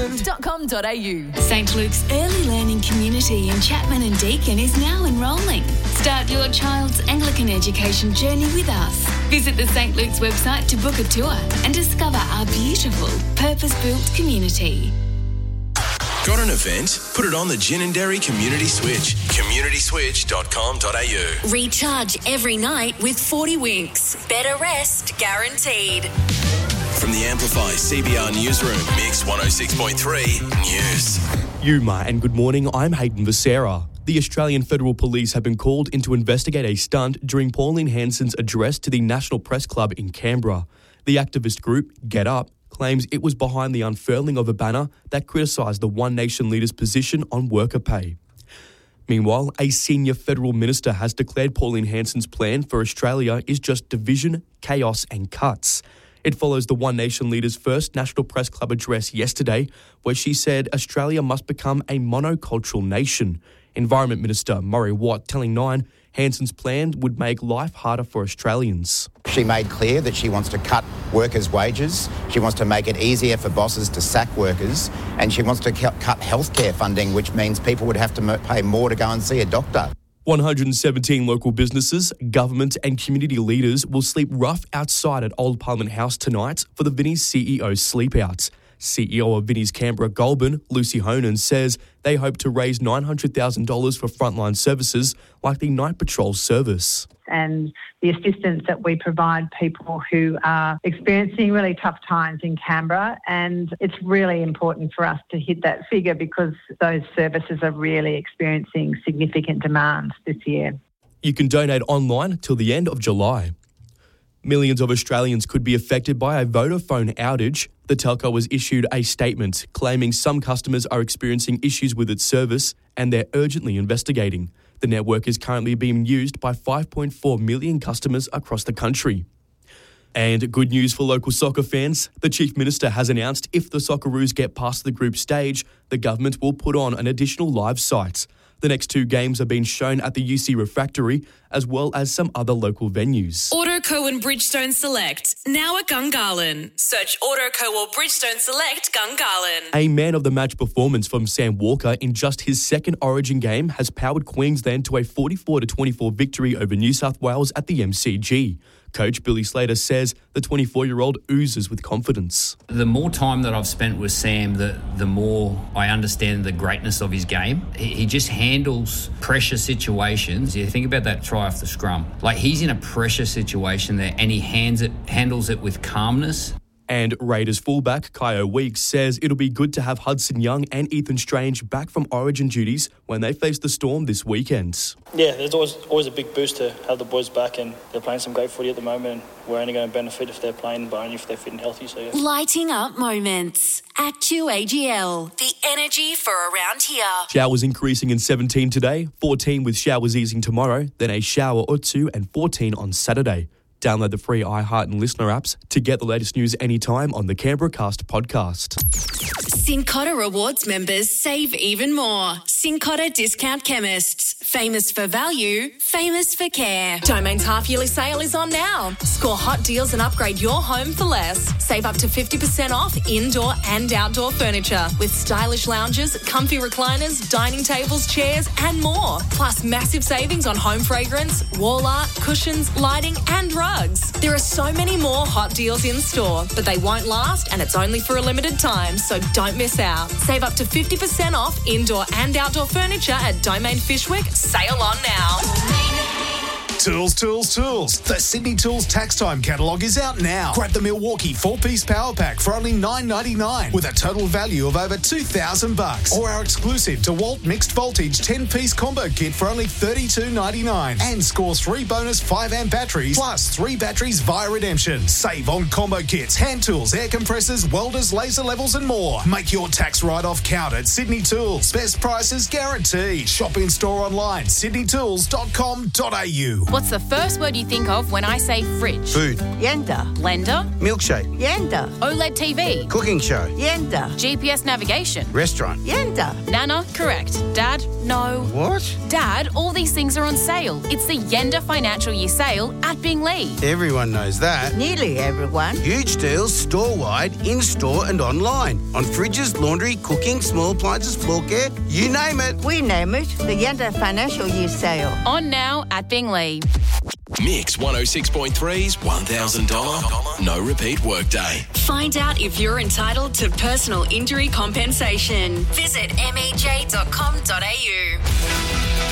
sandhills.com.au. St Luke's Early Learning Community in Chapman and Deakin is now enrolling. Start your child's Anglican education journey with us. Visit the St Luke's website to book a tour and discover our beautiful, purpose-built community. Got an event? Put it on the Gin and Dairy Community Switch. communityswitch.com.au. Recharge every night with 40 winks. Better rest guaranteed. From the Amplify CBR Newsroom, Mix 106.3 News. Yuma and good morning, I'm Hayden Becerra. The Australian Federal Police have been called in to investigate a stunt during Pauline Hanson's address to the National Press Club in Canberra. The activist group, Get Up, claims it was behind the unfurling of a banner that criticised the One Nation leader's position on worker pay. Meanwhile, a senior federal minister has declared Pauline Hanson's plan for Australia is just division, chaos and cuts. It follows the One Nation leader's first National Press Club address yesterday, where she said Australia must become a monocultural nation. Environment Minister Murray Watt telling Nine Hanson's plan would make life harder for Australians. She made clear that she wants to cut workers' wages, she wants to make it easier for bosses to sack workers, and she wants to cut healthcare funding, which means people would have to pay more to go and see a doctor. 117 local businesses, government and community leaders will sleep rough outside at Old Parliament House tonight for the Vinnie's CEO sleep-out. CEO of Vinnie's Canberra Goulburn, Lucy Honan, says they hope to raise $900,000 for frontline services like the night patrol service. And the assistance that we provide people who are experiencing really tough times in Canberra. And it's really important for us to hit that figure because those services are really experiencing significant demands this year. You can donate online till the end of July. Millions of Australians could be affected by a Vodafone outage. The telco has issued a statement claiming some customers are experiencing issues with its service and they're urgently investigating. The network is currently being used by 5.4 million customers across the country. And good news for local soccer fans. The Chief Minister has announced if the Socceroos get past the group stage, the government will put on an additional live site. The next two games are being shown at the UC Refractory as well as some other local venues. Autoco and Bridgestone Select, now at Gungahlin. Search Autoco or Bridgestone Select Gungahlin. A man-of-the-match performance from Sam Walker in just his second Origin game has powered Queensland to a 44-24 victory over New South Wales at the MCG. Coach Billy Slater says the 24-year-old oozes with confidence. The more time that I've spent with Sam, the more I understand the greatness of his game. He just handles pressure situations. You think about that try off the scrum. Like, he's in a pressure situation there and he handles it with calmness. And Raiders fullback Kyo Weeks says it'll be good to have Hudson Young and Ethan Strange back from Origin duties when they face the Storm this weekend. Yeah, there's always a big boost to have the boys back, and they're playing some great footy at the moment, and we're only going to benefit if they're playing, but only if they're fit and healthy. So yeah. Lighting up moments. Actu AGL. The energy for around here. Showers increasing in 17 today, 14 with showers easing tomorrow, then a shower or two and 14 on Saturday. Download the free iHeart and Listener apps to get the latest news anytime on the Canberra Cast podcast. Cincotta Rewards members save even more. Cincotta Discount Chemists. Famous for value, famous for care. Domain's half-yearly sale is on now. Score hot deals and upgrade your home for less. Save up to 50% off indoor and outdoor furniture with stylish lounges, comfy recliners, dining tables, chairs and more. Plus massive savings on home fragrance, wall art, cushions, lighting and rugs. There are so many more hot deals in store, but they won't last and it's only for a limited time, so don't miss out. Save up to 50% off indoor and outdoor furniture at Domain Fishwick. Sale on now. Tools, tools, tools. The Sydney Tools Tax Time catalogue is out now. Grab the Milwaukee 4-piece power pack for only $9.99 with a total value of over $2,000. Or our exclusive DeWalt mixed voltage 10-piece combo kit for only $32.99. And score 3 bonus 5-amp batteries plus 3 batteries via redemption. Save on combo kits, hand tools, air compressors, welders, laser levels and more. Make your tax write-off count at Sydney Tools. Best prices guaranteed. Shop in store online, sydneytools.com.au. What's the first word you think of when I say fridge? Food. Yenda. Blender? Milkshake. Yenda. OLED TV? Cooking show. Yenda. GPS navigation? Restaurant. Yenda. Nana? Correct. Dad? No. What? Dad, all these things are on sale. It's the Yenda Financial Year sale at Bingley. Everyone knows that. Nearly everyone. Huge deals store-wide, in-store and online. On fridges, laundry, cooking, small appliances, floor care, you name it. We name it the Yenda Financial Year sale. On now at Bingley. Mix 106.3's $1,000 no repeat workday. Find out if you're entitled to personal injury compensation. Visit mej.com.au.